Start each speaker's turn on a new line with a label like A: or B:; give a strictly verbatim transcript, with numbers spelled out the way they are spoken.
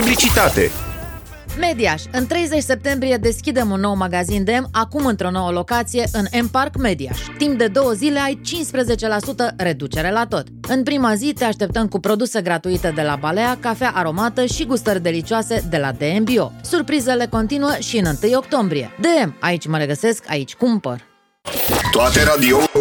A: Publicitate.
B: Mediaș. În treizeci septembrie deschidem un nou magazin de M, acum într-o nouă locație, în M-Park Mediaș. Timp de două zile ai cincisprezece la sută reducere la tot. În prima zi te așteptăm cu produse gratuite de la Balea, cafea aromată și gustări delicioase de la D M Bio. Surprizele continuă și în întâi octombrie. D M, aici mă regăsesc, aici cumpăr.
A: Toate radio